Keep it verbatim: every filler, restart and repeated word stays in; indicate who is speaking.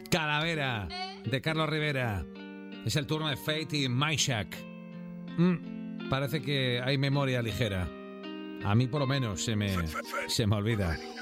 Speaker 1: Calavera, de Carlos Rivera. Es el turno de Fate y Meshack. Mm, parece que hay memoria ligera. A mí por lo menos se me, se me olvida.